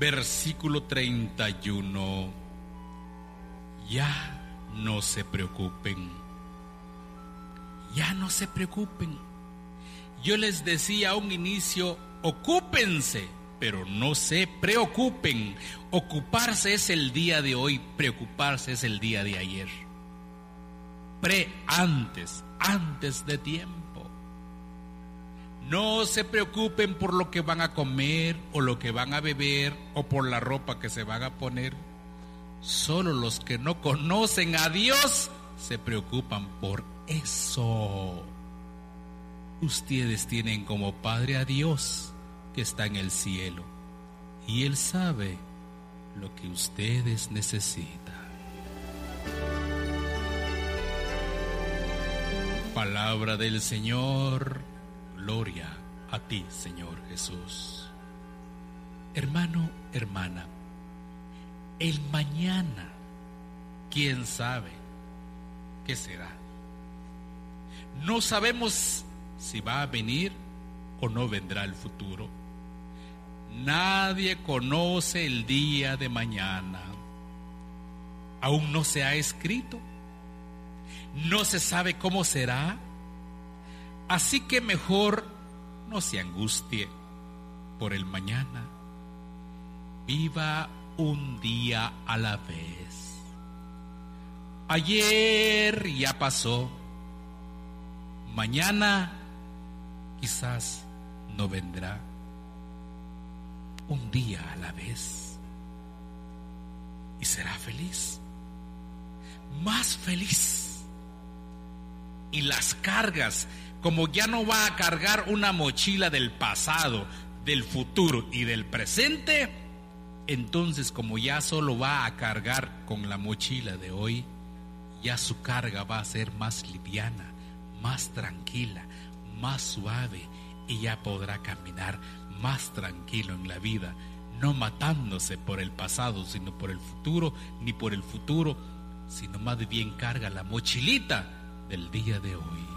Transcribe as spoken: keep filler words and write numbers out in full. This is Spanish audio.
Versículo treinta y uno. Ya no se preocupen. Ya no se preocupen. Yo les decía a un inicio, ocúpense, pero no se preocupen. Ocuparse es el día de hoy, preocuparse es el día de ayer. Pre, antes, antes de tiempo. No se preocupen por lo que van a comer o lo que van a beber o por la ropa que se van a poner. Solo los que no conocen a Dios se preocupan por eso. Ustedes tienen como Padre a Dios que está en el cielo y Él sabe lo que ustedes necesitan. Palabra del Señor. Gloria a ti, Señor Jesús. Hermano, hermana, el mañana, ¿quién sabe qué será? No sabemos si va a venir o no vendrá el futuro. Nadie conoce el día de mañana. Aún no se ha escrito. No se sabe cómo será. Así que mejor no se angustie por el mañana. Viva un día a la vez. Ayer ya pasó. Mañana quizás no vendrá. Un día a la vez. Y será feliz. Más feliz. Y las cargas, como ya no va a cargar una mochila del pasado, del futuro y del presente, entonces como ya solo va a cargar con la mochila de hoy, ya su carga va a ser más liviana, más tranquila, más suave, y ya podrá caminar más tranquilo en la vida, no matándose por el pasado, sino por el futuro, ni por el futuro, sino más bien carga la mochilita del día de hoy.